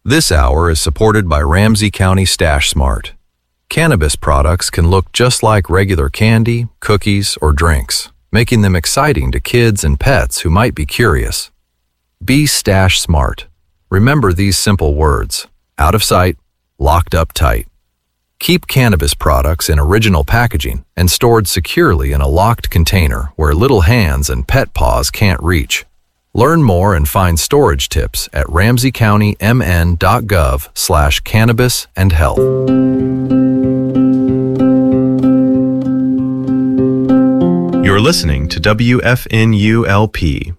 This hour is supported by Ramsey County Stash Smart. Cannabis products can look just like regular candy, cookies, or drinks, making them exciting to kids and pets who might be curious. Be Stash Smart. Remember these simple words: out of sight, locked up tight. Keep cannabis products in original packaging and stored securely in a locked container where little hands and pet paws can't reach. Learn more and find storage tips at ramseycountymn.gov/cannabis and health. You're listening to WFNU-LP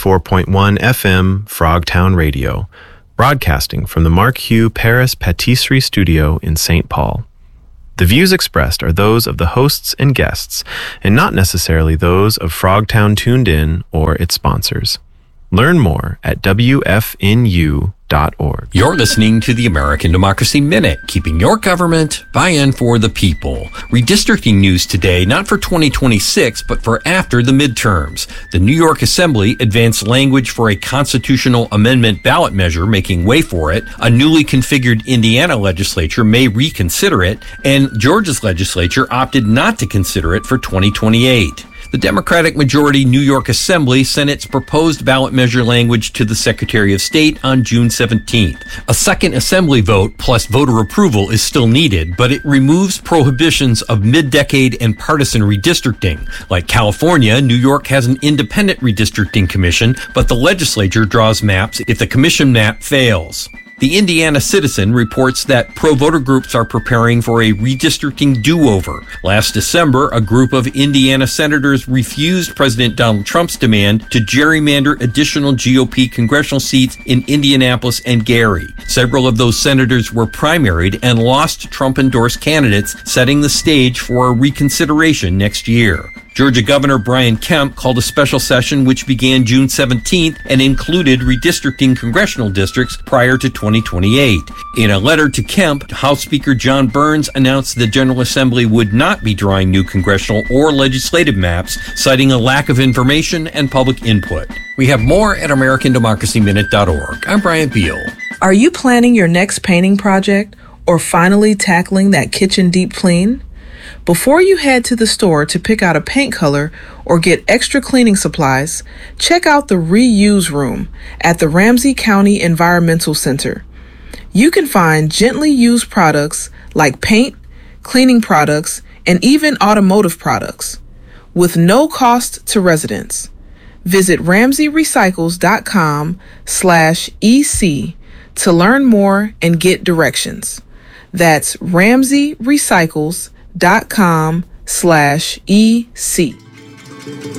94.1 FM Frogtown Radio, broadcasting from the Mark Hugh Paris Patisserie Studio in St. Paul. The views expressed are those of the hosts and guests, and not necessarily those of Frogtown Tuned In or its sponsors. Learn more at WFNU.org. You're listening to the American Democracy Minute, keeping your government by and for the people. Redistricting news today, not for 2026, but for after the midterms. The New York Assembly advanced language for a constitutional amendment ballot measure, making way for it. A newly configured Indiana legislature may reconsider it, and Georgia's legislature opted not to consider it for 2028. The Democratic majority New York Assembly sent its proposed ballot measure language to the Secretary of State on June 17th. A second Assembly vote plus voter approval is still needed, but it removes prohibitions of mid-decade and partisan redistricting. Like California, New York has an independent redistricting commission, but the legislature draws maps if the commission map fails. The Indiana Citizen reports that pro-voter groups are preparing for a redistricting do-over. Last December, a group of Indiana senators refused President Donald Trump's demand to gerrymander additional GOP congressional seats in Indianapolis and Gary. Several of those senators were primaried and lost Trump-endorsed candidates, setting the stage for a reconsideration next year. Georgia Governor Brian Kemp called a special session which began June 17th and included redistricting congressional districts prior to 2028. In a letter to Kemp, House Speaker John Burns announced the General Assembly would not be drawing new congressional or legislative maps, citing a lack of information and public input. We have more at AmericanDemocracyMinute.org. I'm Brian Beal. Are you planning your next painting project or finally tackling that kitchen deep clean? Before you head to the store to pick out a paint color or get extra cleaning supplies, check out the Reuse Room at the Ramsey County Environmental Center. You can find gently used products like paint, cleaning products, and even automotive products with no cost to residents. Visit RamseyRecycles.com/EC to learn more and get directions. That's RamseyRecycles.com/EC.